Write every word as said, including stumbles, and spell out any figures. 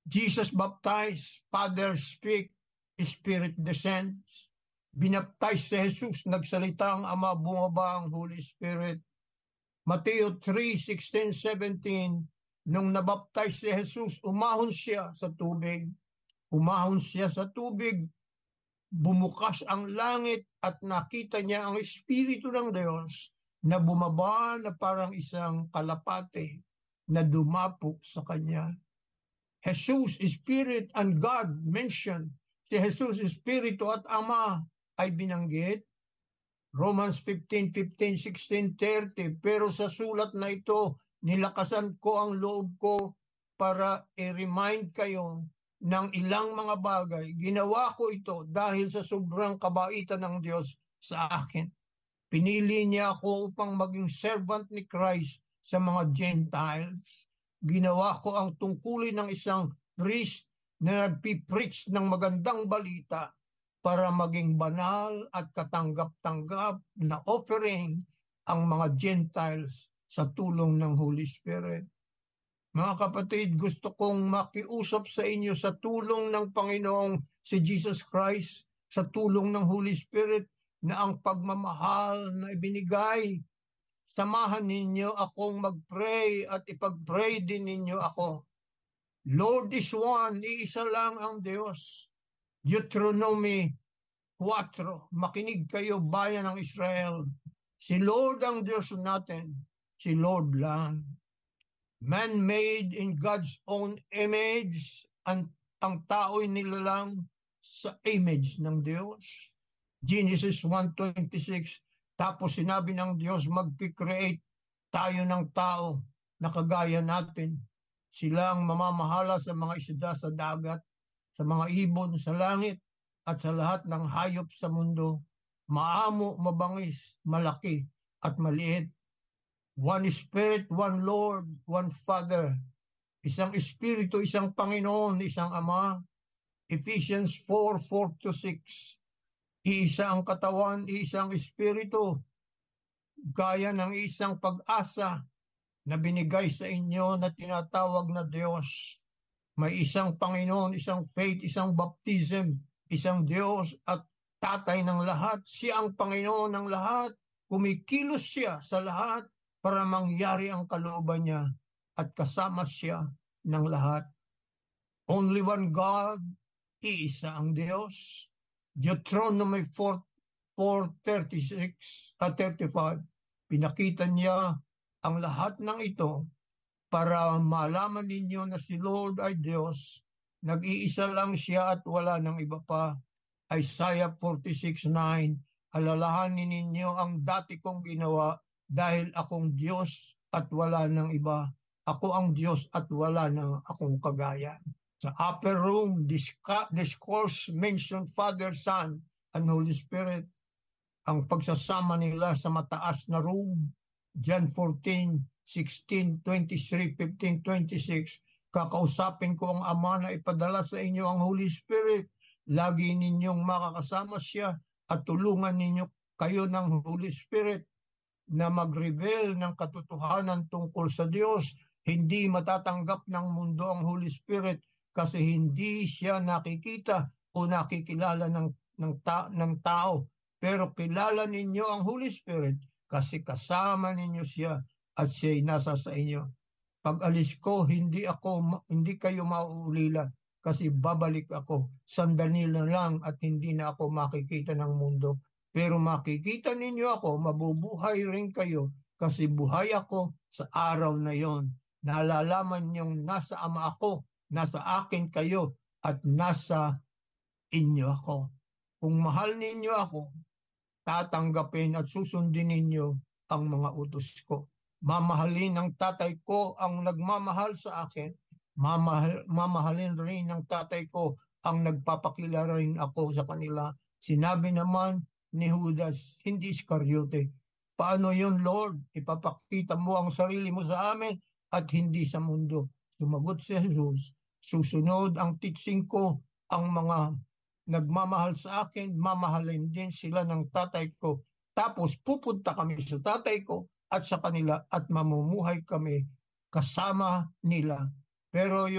Jesus baptized, Father speak, Spirit descends. Binaptize si Jesus, nagsalita ang Ama, bumaba ang Holy Spirit. Mateo three, sixteen, seventeen, nung nabaptize si Jesus, umahon siya sa tubig. Umahon siya sa tubig, bumukas ang langit at nakita niya ang Espiritu ng Diyos na bumaba na parang isang kalapate na dumapo sa kanya. Jesus, Spirit, and God mentioned. Si Jesus, Espiritu at Ama ay binanggit. Romans fifteen, fifteen, sixteen, thirty. Pero sa sulat na ito, nilakasan ko ang loob ko para i-remind kayo ng ilang mga bagay. Ginawa ko ito dahil sa sobrang kabaitan ng Diyos sa akin. Pinili niya ako upang maging servant ni Christ sa mga Gentiles. Ginawa ko ang tungkulin ng isang priest na nagpipreach ng magandang balita para maging banal at katanggap-tanggap na offering ang mga Gentiles sa tulong ng Holy Spirit. Mga kapatid, gusto kong makiusap sa inyo sa tulong ng Panginoong si Jesus Christ, sa tulong ng Holy Spirit, na ang pagmamahal na ibinigay. Samahan ninyo akong mag-pray at ipag-pray din ninyo ako. Lord is one, iisa lang ang Diyos. Deuteronomy four, makinig kayo bayan ng Israel. Si Lord ang Diyos natin, si Lord lang. Man made in God's own image, ang, ang tao'y nilalang sa image ng Diyos. Genesis one twenty-six, tapos sinabi ng Diyos, mag-create tayo ng tao na kagaya natin. Sila ang mamamahala sa mga isda sa dagat, sa mga ibon sa langit, at sa lahat ng hayop sa mundo. Maamo, mabangis, malaki, at maliit. One Spirit, one Lord, one Father. Isang Espiritu, isang Panginoon, isang Ama. Ephesians four, four to six. Iisa ang katawan, isang Espiritu. Gaya ng isang pag-asa na binigay sa inyo na tinatawag na Diyos. May isang Panginoon, isang faith, isang baptism, isang Diyos at tatay ng lahat. Siya ang Panginoon ng lahat. Kumikilos siya sa lahat para mangyari ang kalooban niya at kasama siya ng lahat. Only one God, iisa ang Diyos. Deuteronomy four, thirty-six at thirty-five, pinakita niya ang lahat ng ito para malaman ninyo na si Lord ay Diyos. Nag-iisa lang siya at wala ng iba pa. Isaiah forty-six, nine, alalahanin ninyo ang dati kong ginawa dahil akong Diyos at wala ng iba. Ako ang Diyos at wala ng akong kagaya. Sa upper room, discourse mention Father, Son, and Holy Spirit. Ang pagsasama nila sa mataas na room, John fourteen, sixteen, twenty-three, fifteen, twenty-six, kakausapin ko ang Ama na ipadala sa inyo ang Holy Spirit. Lagi ninyong makakasama siya at tulungan ninyo kayo ng Holy Spirit na mag-reveal ng katotohanan tungkol sa Diyos. Hindi matatanggap ng mundo ang Holy Spirit kasi hindi siya nakikita o nakikilala ng, ng, ta- ng tao. Pero kilala ninyo ang Holy Spirit kasi kasama ninyo siya at siya'y nasa sa inyo. Pag alis ko, hindi ako, hindi kayo mauulila kasi babalik ako. Sandali na lang at hindi na ako makikita ng mundo. Pero makikita ninyo ako, mabubuhay rin kayo kasi buhay ako sa araw na yon. Nalalaman niyong nasa Ama ako, nasa akin kayo, at nasa inyo ako. Kung mahal ninyo ako, tatanggapin at susundin ninyo ang mga utos ko. Mamahalin ng tatay ko ang nagmamahal sa akin. Mamahal, mamahalin rin ng tatay ko ang nagpapakilala rin ako sa kanila. Sinabi naman ni Judas, hindi Iscariote, paano yun, Lord? Ipapakita mo ang sarili mo sa amin at hindi sa mundo. Sumagot si Jesus, susunod ang teaching ko, ang mga nagmamahal sa akin, mamahalin din sila ng tatay ko. Tapos pupunta kami sa tatay ko at sa kanila at mamumuhay kami kasama nila. Pero